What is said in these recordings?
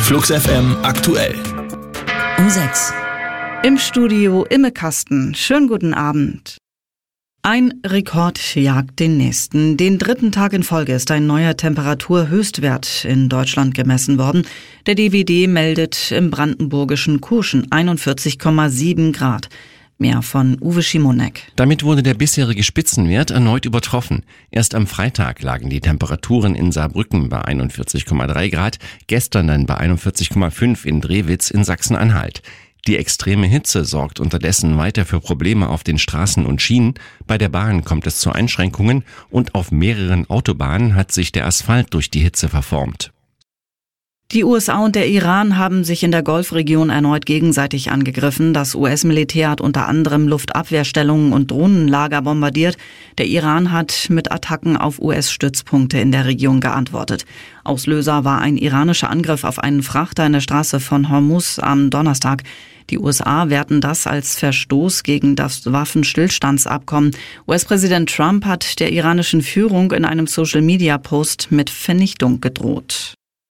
Flux FM aktuell. Um 6. Im Studio Imme Kasten. Schönen guten Abend. Ein Rekord jagt den nächsten. Den dritten Tag in Folge ist ein neuer Temperaturhöchstwert in Deutschland gemessen worden. Der DWD meldet im brandenburgischen Kurschen 41,7 Grad. Mehr von Uwe Schimonek. Damit wurde der bisherige Spitzenwert erneut übertroffen. Erst am Freitag lagen die Temperaturen in Saarbrücken bei 41,3 Grad, gestern dann bei 41,5 in Drewitz in Sachsen-Anhalt. Die extreme Hitze sorgt unterdessen weiter für Probleme auf den Straßen und Schienen. Bei der Bahn kommt es zu Einschränkungen und auf mehreren Autobahnen hat sich der Asphalt durch die Hitze verformt. Die USA und der Iran haben sich in der Golfregion erneut gegenseitig angegriffen. Das US-Militär hat unter anderem Luftabwehrstellungen und Drohnenlager bombardiert. Der Iran hat mit Attacken auf US-Stützpunkte in der Region geantwortet. Auslöser war ein iranischer Angriff auf einen Frachter in der Straße von Hormuz am Donnerstag. Die USA werten das als Verstoß gegen das Waffenstillstandsabkommen. US-Präsident Trump hat der iranischen Führung in einem Social-Media-Post mit Vernichtung gedroht.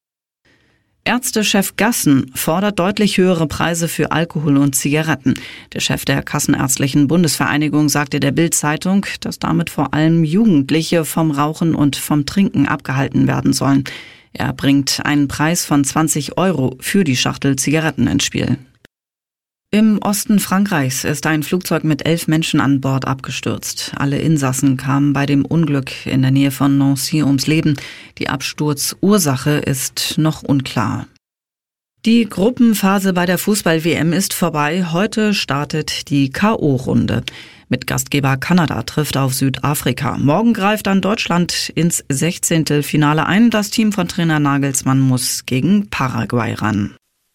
Ärztechef Gassen fordert deutlich höhere Preise für Alkohol und Zigaretten. Der Chef der Kassenärztlichen Bundesvereinigung sagte der Bild-Zeitung, dass damit vor allem Jugendliche vom Rauchen und vom Trinken abgehalten werden sollen. Er bringt einen Preis von 20 € für die Schachtel Zigaretten ins Spiel. Im Osten Frankreichs ist ein Flugzeug mit 11 Menschen an Bord abgestürzt. Alle Insassen kamen bei dem Unglück in der Nähe von Nancy ums Leben. Die Absturzursache ist noch unklar. Die Gruppenphase bei der Fußball-WM ist vorbei. Heute startet die K.O.-Runde. Mit Gastgeber Kanada trifft auf Südafrika. Morgen greift dann Deutschland ins 16. Finale ein. Das Team von Trainer Nagelsmann muss gegen Paraguay ran.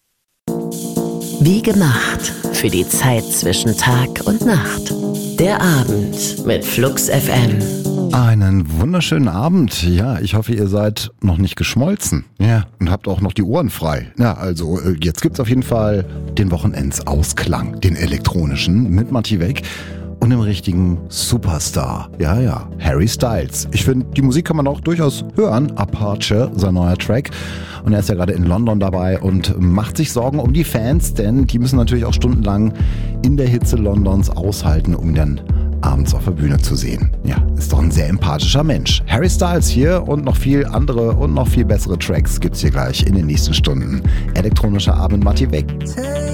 Wie gemacht für die Zeit zwischen Tag und Nacht. Der Abend mit Flux FM. Einen wunderschönen Abend. Ja, ich hoffe, ihr seid noch nicht geschmolzen. Ja, und habt auch noch die Ohren frei. Ja, also jetzt gibt's auf jeden Fall den Wochenendsausklang, den elektronischen mit Matti Weg. Und dem richtigen Superstar. Ja, Harry Styles. Ich finde, die Musik kann man auch durchaus hören. Apache, sein neuer Track. Und er ist ja gerade in London dabei und macht sich Sorgen um die Fans, denn die müssen natürlich auch stundenlang in der Hitze Londons aushalten, um ihn dann abends auf der Bühne zu sehen. Ja, ist doch ein sehr empathischer Mensch. Harry Styles hier und noch viel andere und noch viel bessere Tracks gibt's hier gleich in den nächsten Stunden. Elektronischer Abend, Matti Weg.